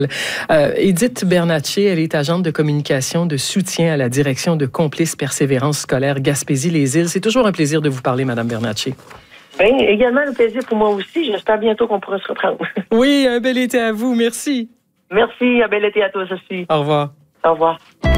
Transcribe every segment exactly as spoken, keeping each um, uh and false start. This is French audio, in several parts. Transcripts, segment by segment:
Euh, Edith Bernatchez, elle est agente de communication de soutien à la direction de Complices Persévérance scolaire Gaspésie-les-Îles. C'est toujours un plaisir de vous parler, Madame Bernatchez. Bien, également le plaisir pour moi aussi. J'espère bientôt qu'on pourra se reprendre. Oui, un bel été à vous. Merci. Merci, un bel été à toi aussi. Au revoir. Au revoir.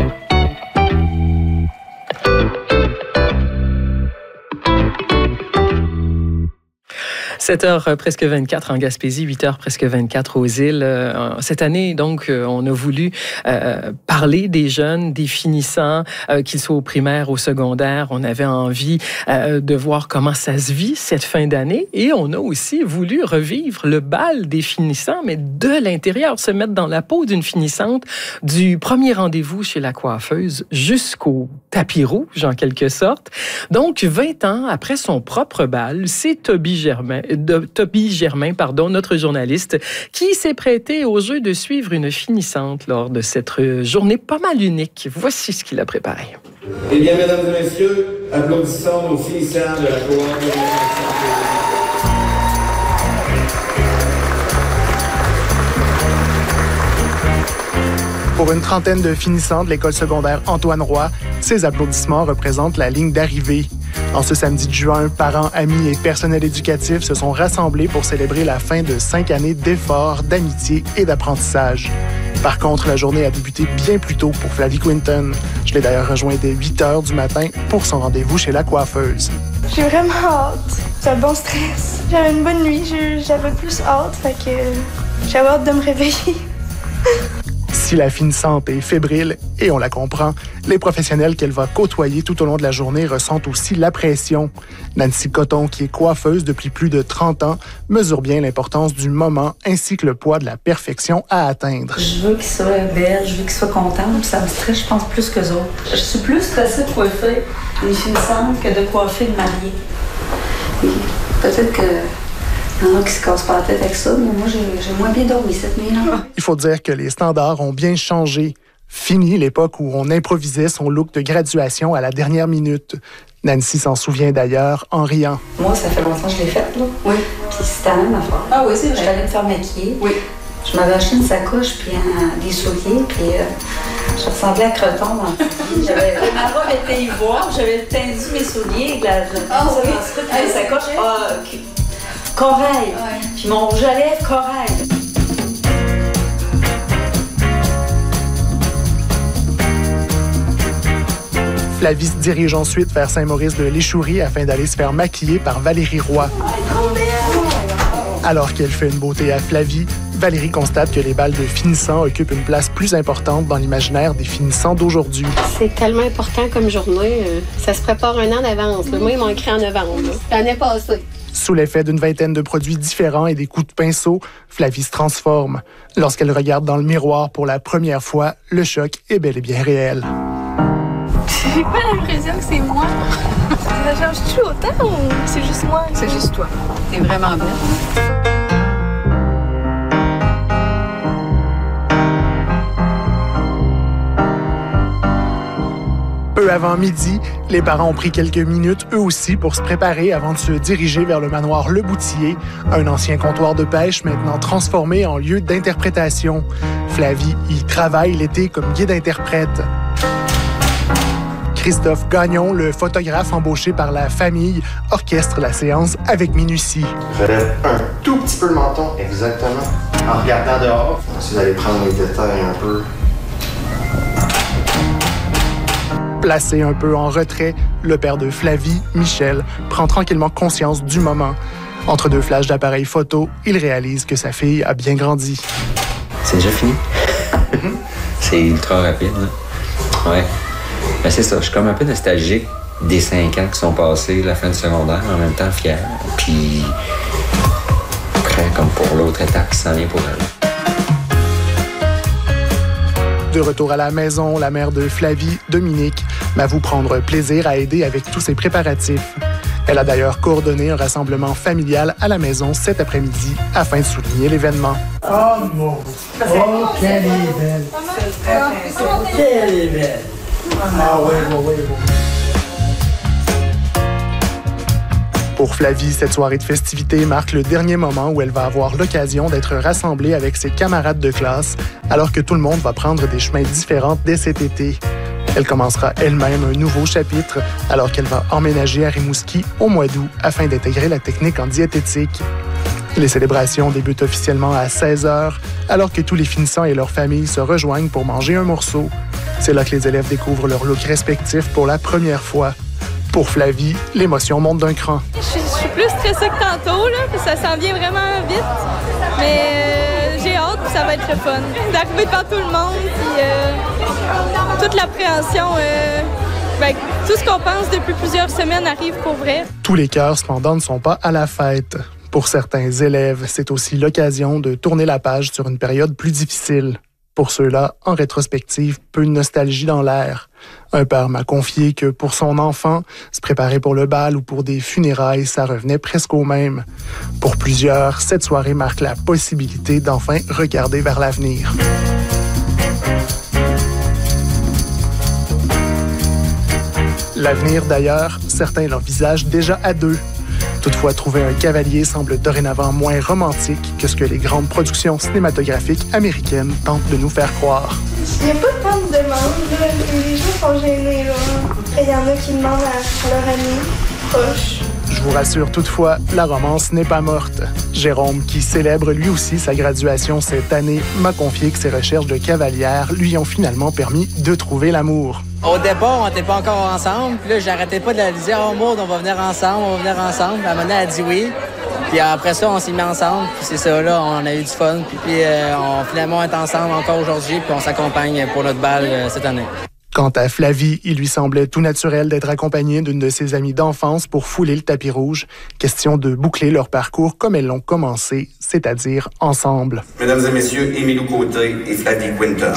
sept heures presque vingt-quatre en Gaspésie, huit heures presque vingt-quatre aux îles. Euh, cette année, donc, euh, on a voulu euh, parler des jeunes, des finissants, euh, qu'ils soient au primaire, au secondaire. On avait envie euh, de voir comment ça se vit cette fin d'année. Et on a aussi voulu revivre le bal des finissants, mais de l'intérieur, se mettre dans la peau d'une finissante, du premier rendez-vous chez la coiffeuse jusqu'au tapis rouge, en quelque sorte. Donc, vingt ans après son propre bal, c'est Toby Germain, de Toby Germain, pardon, notre journaliste, qui s'est prêté au jeu de suivre une finissante lors de cette journée pas mal unique. Voici ce qu'il a préparé. Eh bien, mesdames et messieurs, applaudissons nos finissants de la cohorte de Pour une trentaine de finissants de l'école secondaire Antoine Roy, ces applaudissements représentent la ligne d'arrivée. En ce samedi de juin, parents, amis et personnel éducatif se sont rassemblés pour célébrer la fin de cinq années d'efforts, d'amitié et d'apprentissage. Par contre, la journée a débuté bien plus tôt pour Flavie Quinton. Je l'ai d'ailleurs rejoint dès huit heures du matin pour son rendez-vous chez la coiffeuse. J'ai vraiment hâte. C'est un bon stress. J'avais une bonne nuit, j'avais plus hâte, fait que j'avais hâte de me réveiller. Si la finissante est fébrile, et on la comprend, les professionnels qu'elle va côtoyer tout au long de la journée ressentent aussi la pression. Nancy Coton, qui est coiffeuse depuis plus de trente ans, mesure bien l'importance du moment ainsi que le poids de la perfection à atteindre. Je veux qu'ils soient belles, je veux qu'ils soient contents, puis ça me stresse, je pense, plus qu'eux autres. Je suis plus stressée de coiffer une finissante que de coiffer une mariée. Et peut-être que... Il y en a qui se cassent pas la tête avec ça, mais moi, j'ai, j'ai moins bien dormi cette nuit-là. Il faut dire que les standards ont bien changé. Fini l'époque où on improvisait son look de graduation à la dernière minute. Nancy s'en souvient d'ailleurs en riant. Moi, ça fait longtemps que je l'ai faite, là. Oui. Puis c'était la même affaire. Ah oui, c'est vrai. J'allais me faire maquiller. Oui. Je m'avais acheté une sacoche puis un, des souliers, puis euh, je ressemblais à Creton dans le soulier. J'avais, ma robe était ivoire, j'avais tendu mes souliers, la, la, ah, oui. la sacoche. Ah, okay. Corail. Ouais. Puis mon rouge à lèvres, corail. Flavie se dirige ensuite vers Saint-Maurice de l'Échourie afin d'aller se faire maquiller par Valérie Roy. Alors qu'elle fait une beauté à Flavie, Valérie constate que les balles de finissants occupent une place plus importante dans l'imaginaire des finissants d'aujourd'hui. C'est tellement important comme journée. Ça se prépare un an d'avance. Moi, ils m'ont écrit en novembre. L'année passée. Sous l'effet d'une vingtaine de produits différents et des coups de pinceau, Flavie se transforme. Lorsqu'elle regarde dans le miroir pour la première fois, le choc est bel et bien réel. J'ai pas l'impression que c'est moi. Ça change-tu autant ou c'est juste moi? C'est juste toi. T'es vraiment belle. Peu avant midi, les parents ont pris quelques minutes, eux aussi, pour se préparer avant de se diriger vers le manoir Le Boutier, un ancien comptoir de pêche maintenant transformé en lieu d'interprétation. Flavie y travaille l'été comme guide-interprète. Christophe Gagnon, le photographe embauché par la famille, orchestre la séance avec minutie. Relève un tout petit peu le menton, exactement. En regardant dehors, si vous allez prendre les détails un peu. Placé un peu en retrait, le père de Flavie, Michel, prend tranquillement conscience du moment. Entre deux flashs d'appareil photo, il réalise que sa fille a bien grandi. C'est déjà fini? C'est ultra rapide, là. Ouais. Ben c'est ça, je suis comme un peu nostalgique des cinq ans qui sont passés, la fin du secondaire, en même temps fier. Puis, prêt comme pour l'autre étape qui s'en vient pour elle. De retour à la maison, la mère de Flavie, Dominique, m'avoue prendre plaisir à aider avec tous ses préparatifs. Elle a d'ailleurs coordonné un rassemblement familial à la maison cet après-midi afin de souligner l'événement. Oh mon! Oh, qu'elle est belle! Qu'elle est belle! Ah oui, oui, oui, oui. Pour Flavie, cette soirée de festivités marque le dernier moment où elle va avoir l'occasion d'être rassemblée avec ses camarades de classe, alors que tout le monde va prendre des chemins différents dès cet été. Elle commencera elle-même un nouveau chapitre, alors qu'elle va emménager à Rimouski au mois d'août afin d'intégrer la technique en diététique. Les célébrations débutent officiellement à seize heures, alors que tous les finissants et leurs familles se rejoignent pour manger un morceau. C'est là que les élèves découvrent leur look respectif pour la première fois. Pour Flavie, l'émotion monte d'un cran. Je suis, je suis plus stressée que tantôt, là, puis ça s'en vient vraiment vite. Mais euh, j'ai hâte, puis ça va être le fun. D'arriver devant tout le monde, puis euh, toute l'appréhension. Euh, ben, tout ce qu'on pense depuis plusieurs semaines arrive pour vrai. Tous les cœurs, cependant, ne sont pas à la fête. Pour certains élèves, c'est aussi l'occasion de tourner la page sur une période plus difficile. Pour ceux-là, en rétrospective, peu de nostalgie dans l'air. Un père m'a confié que pour son enfant, se préparer pour le bal ou pour des funérailles, ça revenait presque au même. Pour plusieurs, cette soirée marque la possibilité d'enfin regarder vers l'avenir. L'avenir, d'ailleurs, certains l'envisagent déjà à deux. Toutefois, trouver un cavalier semble dorénavant moins romantique que ce que les grandes productions cinématographiques américaines tentent de nous faire croire. Il n'y a pas tant de demandes. Les gens sont gênés. Là. Après, il y en a qui demandent à leur ami proche. Je vous rassure toutefois, la romance n'est pas morte. Jérôme, qui célèbre lui aussi sa graduation cette année, m'a confié que ses recherches de cavalière lui ont finalement permis de trouver l'amour. Au départ, on n'était pas encore ensemble. Puis là, j'arrêtais pas de la dire « Oh, Maud, on va venir ensemble, on va venir ensemble. » À un moment donné, elle a dit oui. Puis après ça, on s'est mis ensemble. Puis c'est ça, là, on a eu du fun. Puis, puis euh, on, finalement, on est ensemble encore aujourd'hui. Puis on s'accompagne pour notre bal euh, cette année. Quant à Flavie, il lui semblait tout naturel d'être accompagnée d'une de ses amies d'enfance pour fouler le tapis rouge. Question de boucler leur parcours comme elles l'ont commencé, c'est-à-dire ensemble. Mesdames et messieurs, Émilou Côté et Flavie Quinton.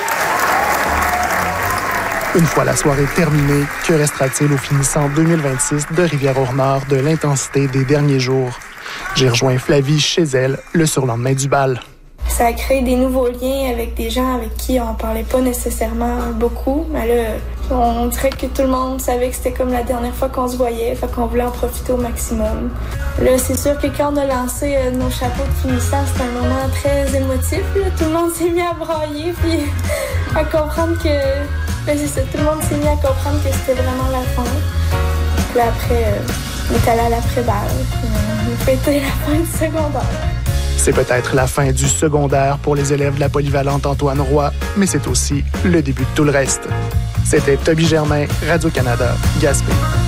Une fois la soirée terminée, que restera-t-il au finissant deux mille vingt-six de Rivière-au-Nord de l'intensité des derniers jours? J'ai rejoint Flavie chez elle le surlendemain du bal. Ça a créé des nouveaux liens avec des gens avec qui on parlait pas nécessairement beaucoup. Mais là, on dirait que tout le monde savait que c'était comme la dernière fois qu'on se voyait, fait qu'on voulait en profiter au maximum. Là, c'est sûr que quand on a lancé euh, nos chapeaux de finissant, c'était un moment très émotif. Là. Tout le monde s'est mis à brailler, puis à comprendre que... Là, c'est ça, tout le monde s'est mis à comprendre que c'était vraiment la fin. Puis après, euh, on est allé à l'après-balle. On a fêté la fin du secondaire. C'est peut-être la fin du secondaire pour les élèves de la polyvalente Antoine Roy, mais c'est aussi le début de tout le reste. C'était Toby Germain, Radio-Canada, Gaspé.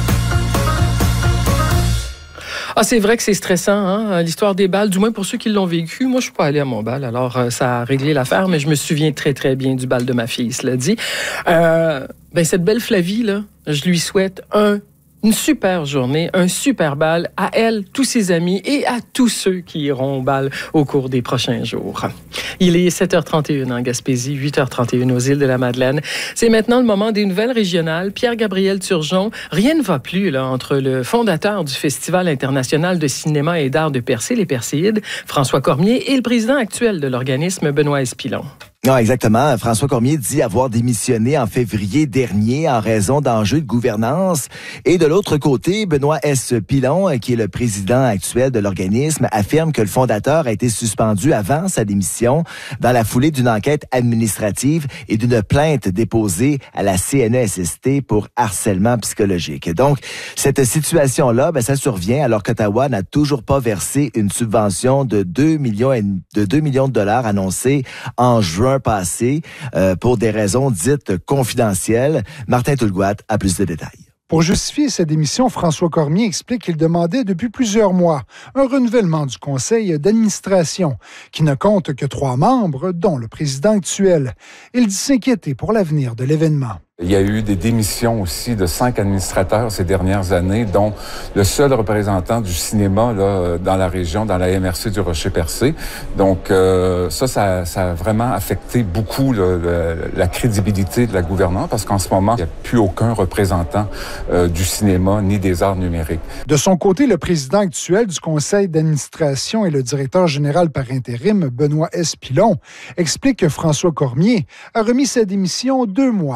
Ah, c'est vrai que c'est stressant, hein, l'histoire des balles, du moins pour ceux qui l'ont vécu. Moi, je suis pas allée à mon bal, alors euh, ça a réglé l'affaire, mais je me souviens très, très bien du bal de ma fille, cela dit. Euh, ben, cette belle Flavie, là, je lui souhaite un Une super journée, un super bal à elle, tous ses amis et à tous ceux qui iront au bal au cours des prochains jours. Il est sept heures trente et une en Gaspésie, huit heures trente et une aux îles de la Madeleine. C'est maintenant le moment des nouvelles régionales. Pierre-Gabriel Turgeon, rien ne va plus là, entre le fondateur du Festival international de cinéma et d'art de Percé, les Perséides, François Cormier, et le président actuel de l'organisme, Benoît S. Pilon. Non, exactement. François Cormier dit avoir démissionné en février dernier en raison d'enjeux de gouvernance. Et de l'autre côté, Benoît S. Pilon, qui est le président actuel de l'organisme, affirme que le fondateur a été suspendu avant sa démission dans la foulée d'une enquête administrative et d'une plainte déposée à la C N E S S T pour harcèlement psychologique. Donc, cette situation-là, ben, ça survient alors qu'Ottawa n'a toujours pas versé une subvention de deux millions de deux millions de dollars annoncée en juin passé euh, pour des raisons dites confidentielles. Martin Toulgoat a plus de détails. Pour justifier sa démission, François Cormier explique qu'il demandait depuis plusieurs mois un renouvellement du conseil d'administration, qui ne compte que trois membres, dont le président actuel. Il dit s'inquiéter pour l'avenir de l'événement. Il y a eu des démissions aussi de cinq administrateurs ces dernières années, dont le seul représentant du cinéma là, dans la région, dans la M R C du Rocher-Percé. Donc euh, ça, ça, ça a vraiment affecté beaucoup là, le, la crédibilité de la gouvernance, parce qu'en ce moment, il n'y a plus aucun représentant euh, du cinéma ni des arts numériques. De son côté, le président actuel du conseil d'administration et le directeur général par intérim, Benoît S. Pilon, explique que François Cormier a remis sa démission deux mois après avoir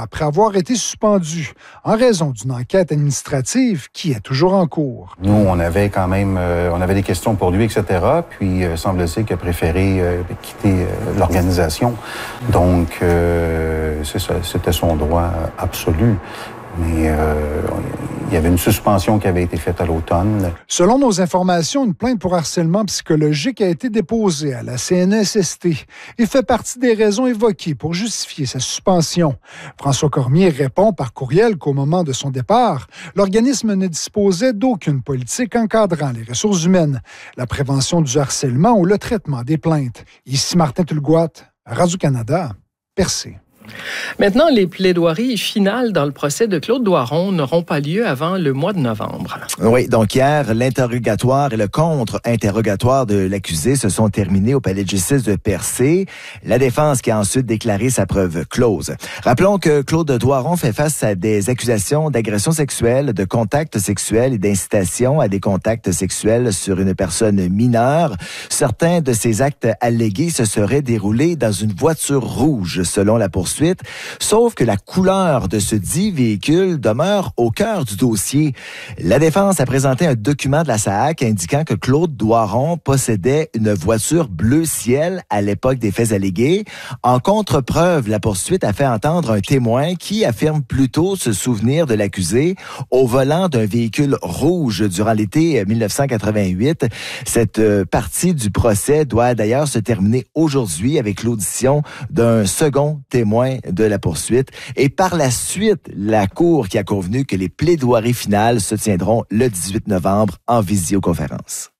avoir été suspendu en raison d'une enquête administrative qui est toujours en cours. Nous, on avait quand même euh, on avait des questions pour lui, et cetera. Puis, euh, semble-t-il qu'il a préféré euh, quitter euh, l'organisation. Donc, euh, c'est ça, c'était son droit absolu. Mais euh, il y avait une suspension qui avait été faite à l'automne. Selon nos informations, une plainte pour harcèlement psychologique a été déposée à la C N S S T et fait partie des raisons évoquées pour justifier sa suspension. François Cormier répond par courriel qu'au moment de son départ, l'organisme ne disposait d'aucune politique encadrant les ressources humaines, la prévention du harcèlement ou le traitement des plaintes. Ici Martin Tulgoat, Radio-Canada, Percé. Maintenant, les plaidoiries finales dans le procès de Claude Doiron n'auront pas lieu avant le mois de novembre. Oui, donc hier, l'interrogatoire et le contre-interrogatoire de l'accusé se sont terminés au palais de justice de Percé. La défense qui a ensuite déclaré sa preuve close. Rappelons que Claude Doiron fait face à des accusations d'agression sexuelle, de contact sexuel et d'incitation à des contacts sexuels sur une personne mineure. Certains de ces actes allégués se seraient déroulés dans une voiture rouge, selon la poursuite. Sauf que la couleur de ce dit véhicule demeure au cœur du dossier. La défense a présenté un document de la S A A Q indiquant que Claude Doiron possédait une voiture bleu ciel à l'époque des faits allégués. En contre-preuve, la poursuite a fait entendre un témoin qui affirme plutôt se souvenir de l'accusé au volant d'un véhicule rouge durant l'été dix-neuf cent quatre-vingt-huit. Cette partie du procès doit d'ailleurs se terminer aujourd'hui avec l'audition d'un second témoin de la poursuite. Et par la suite, la Cour qui a convenu que les plaidoiries finales se tiendront le dix-huit novembre en visioconférence.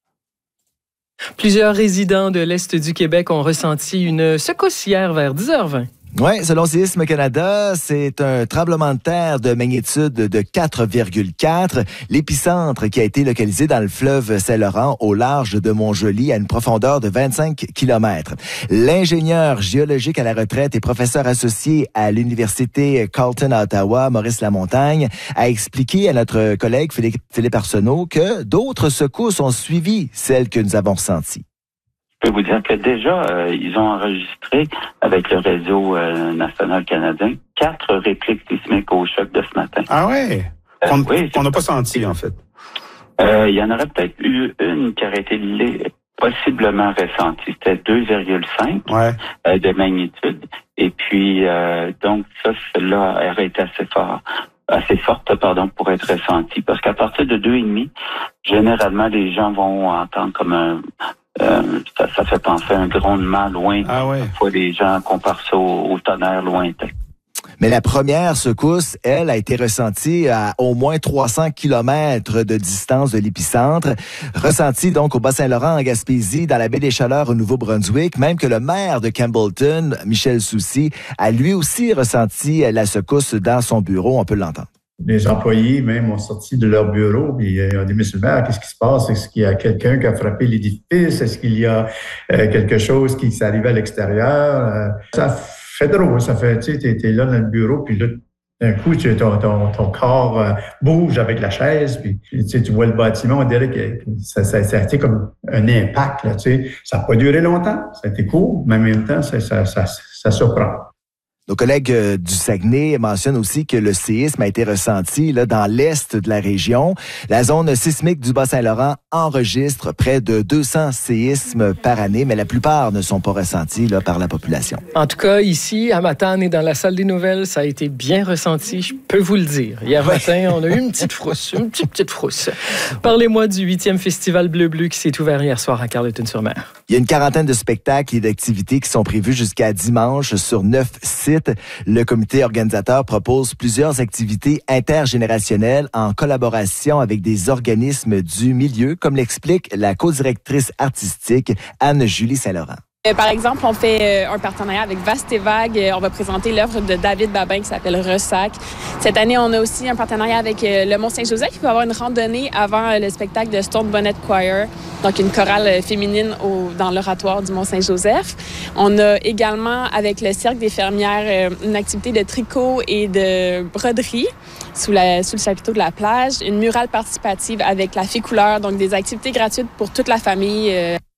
Plusieurs résidents de l'Est du Québec ont ressenti une secousse hier vers dix heures vingt. Oui, selon Séisme Canada, c'est un tremblement de terre de magnitude de quatre virgule quatre. L'épicentre qui a été localisé dans le fleuve Saint-Laurent au large de Montjoly à une profondeur de vingt-cinq kilomètres. L'ingénieur géologique à la retraite et professeur associé à l'Université Carleton à Ottawa, Maurice Lamontagne, a expliqué à notre collègue Philippe, Philippe Arsenault que d'autres secousses ont suivi celles que nous avons ressenties. Je peux vous dire que déjà, euh, ils ont enregistré avec le réseau euh, national canadien quatre répliques sismiques au choc de ce matin. Ah ouais? Euh, on oui, n'a pas senti, en fait. Euh, il y en aurait peut-être eu une qui aurait été possiblement ressentie. C'était deux virgule cinq ouais. euh, de magnitude. Et puis, euh, donc, ça, celle-là aurait été assez fort. assez forte, pardon, pour être ressentie. Parce qu'à partir de deux virgule cinq, généralement, les gens vont entendre comme un... Euh, ça, ça fait penser à un grondement loin. Ah ouais. Parfois, les gens comparent ça au, au tonnerre lointain. Mais la première secousse, elle, a été ressentie à au moins trois cents kilomètres de distance de l'épicentre. Ressentie donc au Bas-Saint-Laurent, en Gaspésie, dans la baie des Chaleurs au Nouveau-Brunswick. Même que le maire de Campbellton, Michel Soucy, a lui aussi ressenti la secousse dans son bureau. On peut l'entendre. Les employés même ont sorti de leur bureau et euh, ont dit, monsieur le maire, qu'est-ce qui se passe? Est-ce qu'il y a quelqu'un qui a frappé l'édifice? Est-ce qu'il y a euh, quelque chose qui s'est arrivé à l'extérieur? Euh, ça fait drôle, ça fait, tu sais, t'es, t'es là dans le bureau, puis là, d'un coup, tu, ton, ton, ton corps euh, bouge avec la chaise, puis tu, sais, tu vois le bâtiment, on dirait que ça, ça, ça a été comme un impact, là, tu sais. Ça n'a pas duré longtemps, ça a été court, mais en même temps, ça, ça, ça, ça surprend. Nos collègues du Saguenay mentionnent aussi que le séisme a été ressenti là, dans l'est de la région. La zone sismique du Bas-Saint-Laurent enregistre près de deux cents séismes par année, mais la plupart ne sont pas ressentis là, par la population. En tout cas, ici, à Matane et dans la salle des nouvelles, ça a été bien ressenti, je peux vous le dire. Hier matin, on a eu une petite frousse, une petite, petite frousse. Parlez-moi du huitième Festival Bleu-Bleu qui s'est ouvert hier soir à Carleton-sur-Mer. Il y a une quarantaine de spectacles et d'activités qui sont prévus jusqu'à dimanche sur neuf sites. Le comité organisateur propose plusieurs activités intergénérationnelles en collaboration avec des organismes du milieu, comme l'explique la co-directrice artistique Anne-Julie Saint-Laurent. Par exemple, on fait un partenariat avec Vaste et Vague. On va présenter l'œuvre de David Babin qui s'appelle Ressac. Cette année, on a aussi un partenariat avec le Mont-Saint-Joseph. Il va y avoir une randonnée avant le spectacle de Stone Bonnet Choir, donc une chorale féminine au, dans l'oratoire du Mont-Saint-Joseph. On a également, avec le Cercle des fermières, une activité de tricot et de broderie sous, la, sous le chapiteau de la plage. Une murale participative avec la Fée Couleur, donc des activités gratuites pour toute la famille.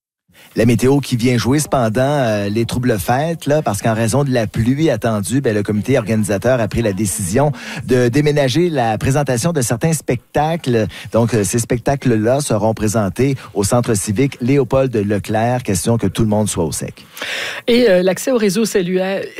La météo qui vient jouer cependant euh, les troubles fêtes, là, parce qu'en raison de la pluie attendue, ben, le comité organisateur a pris la décision de déménager la présentation de certains spectacles. Donc, euh, ces spectacles-là seront présentés au centre civique Léopold Leclerc. Question que tout le monde soit au sec. Et euh, l'accès au réseau cellulaire,